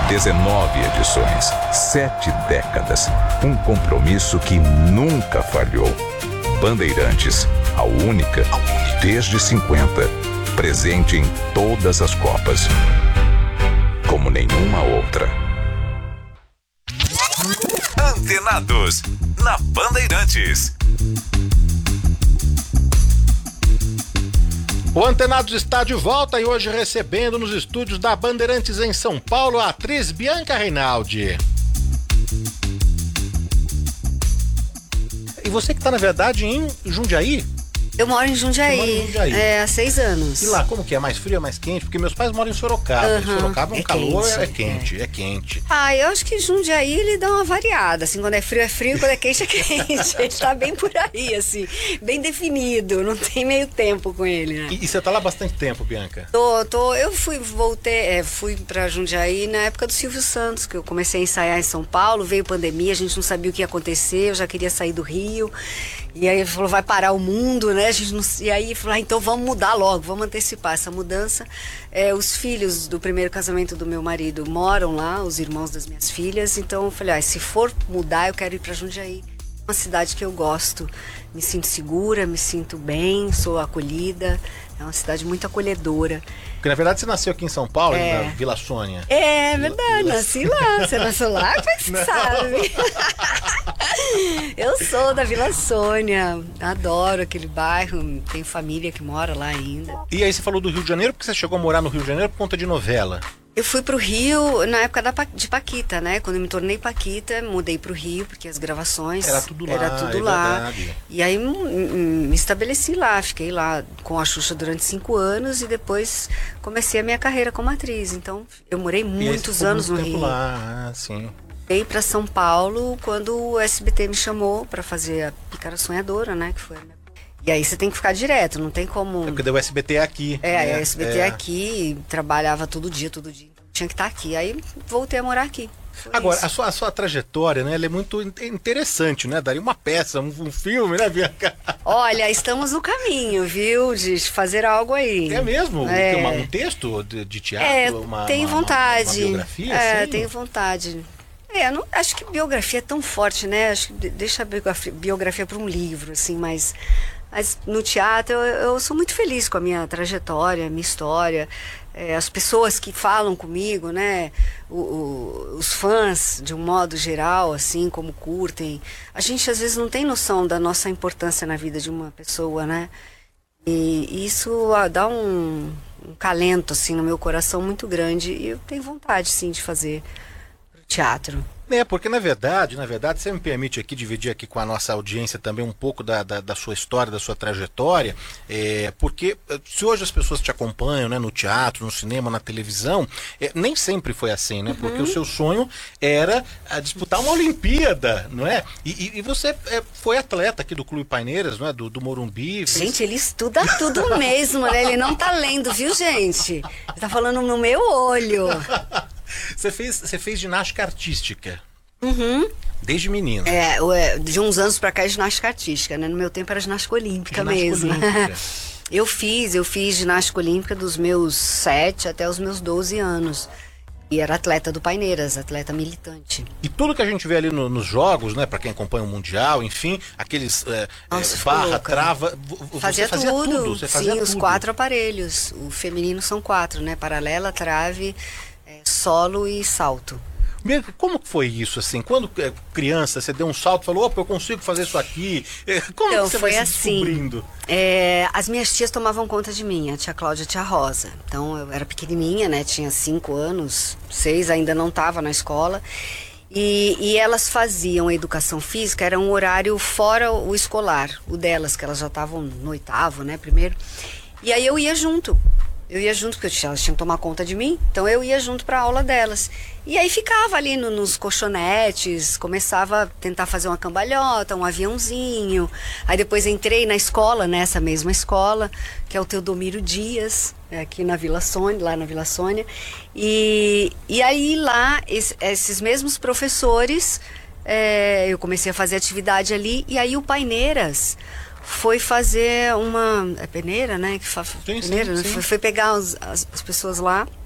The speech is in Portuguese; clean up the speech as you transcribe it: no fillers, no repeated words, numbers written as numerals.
19 edições, 7 décadas, um compromisso que nunca falhou. Bandeirantes, a única, desde 50, presente em todas as Copas, como nenhuma outra. Antenados, na Bandeirantes. O Antenados está de volta e hoje recebendo nos estúdios da Bandeirantes em São Paulo a atriz Bianca Reinaldi. E você que está, na verdade, em Jundiaí? Eu moro em Jundiaí, Você mora em Jundiaí. há 6 anos. E lá, como que é? Mais frio, mais quente? Porque meus pais moram em Sorocaba. Em Sorocaba é calor, quente, é quente. Eu acho que Jundiaí ele dá uma variada, assim, quando é frio, quando é quente, é quente. Ele tá bem por aí, assim, bem definido, não tem meio tempo com ele, né? E você tá lá há bastante tempo, Bianca? Eu fui pra Jundiaí na época do Silvio Santos, que eu comecei a ensaiar em São Paulo, veio pandemia, a gente não sabia o que ia acontecer, eu já queria sair do Rio. E aí ele falou, vai parar o mundo, né? A gente não... E aí falou, então vamos mudar logo, vamos antecipar essa mudança. Os filhos do primeiro casamento do meu marido moram lá, os irmãos das minhas filhas. Então eu falei, se for mudar, eu quero ir para Jundiaí. Uma cidade que eu gosto, me sinto segura, me sinto bem, sou acolhida. É uma cidade muito acolhedora. Porque na verdade você nasceu aqui em São Paulo, na Vila Sônia. É verdade, nasci lá. Você nasceu lá? Como é que você sabe? Eu sou da Vila Sônia, adoro aquele bairro, tenho família que mora lá ainda. E aí você falou do Rio de Janeiro, porque você chegou a morar no Rio de Janeiro por conta de novela? Eu fui pro Rio na época de Paquita, né? Quando eu me tornei Paquita, mudei pro Rio, porque as gravações... Era tudo lá. Verdade. E aí me estabeleci lá, fiquei lá com a Xuxa durante 5 anos e depois comecei a minha carreira como atriz. Então, eu morei muitos anos no Rio. Lá, sim. Veio para São Paulo quando o SBT me chamou para fazer a Pícara Sonhadora, né? Que foi a minha... E aí você tem que ficar direto, não tem como... Porque o SBT é aqui. O SBT é aqui, trabalhava todo dia, então tinha que estar aqui. Aí voltei a morar aqui. Agora, a sua trajetória, né, ela é muito interessante, né? Daria uma peça, um filme, né, Bianca? Olha, estamos no caminho, viu, de fazer algo aí. É mesmo? Um texto de teatro? Tenho vontade. Uma biografia, assim? Tenho vontade. Não, acho que biografia é tão forte, né? Acho que deixa a biografia para um livro, assim, mas no teatro eu sou muito feliz com a minha trajetória, a minha história, as pessoas que falam comigo, né? Os fãs, de um modo geral, assim, como curtem. A gente às vezes não tem noção da nossa importância na vida de uma pessoa, né? E isso dá um calento, assim, no meu coração muito grande. E eu tenho vontade, sim, de fazer teatro. Porque na verdade, você me permite aqui dividir aqui com a nossa audiência também um pouco da sua história, da sua trajetória, porque se hoje as pessoas te acompanham, né, no teatro, no cinema, na televisão, nem sempre foi assim, né? Porque o seu sonho era disputar uma Olimpíada, não é? E você foi atleta aqui do Clube Paineiras, não é? Do Morumbi. Gente, ele estuda tudo mesmo, né? Ele não tá lendo, viu, gente? Ele tá falando no meu olho. Você fez ginástica artística. Desde menina. De uns anos pra cá é ginástica artística, né? No meu tempo era ginástica olímpica mesmo. Eu fiz ginástica olímpica dos meus 7 até os meus 12 anos. E era atleta do Paineiras, atleta militante. E tudo que a gente vê ali nos jogos, né? Pra quem acompanha o Mundial, enfim, aqueles barra, trava... Fazia tudo. Você fazia os 4 aparelhos. O feminino são 4, né? Paralela, trave, solo e salto. Como que foi isso, assim? Quando criança, você deu um salto e falou, opa, eu consigo fazer isso aqui. Como que você vai se descobrindo? As minhas tias tomavam conta de mim, a tia Cláudia e a tia Rosa. Então, eu era pequenininha, né? Tinha 5 anos, 6, ainda não estava na escola. E elas faziam a educação física, era um horário fora o escolar, o delas, que elas já estavam no 8º, né? Primeiro. E aí eu ia junto. Porque elas tinham que tomar conta de mim, então eu ia junto para a aula delas. E aí ficava ali nos colchonetes, começava a tentar fazer uma cambalhota, um aviãozinho. Aí depois entrei na escola, nessa mesma escola, que é o Teodomiro Dias, aqui na Vila Sônia, lá na Vila Sônia. E aí lá, esses mesmos professores, eu comecei a fazer atividade ali, e aí o Paineiras foi fazer uma... É peneira, né? Sim, peneira, sim, né? sim. Foi pegar as pessoas lá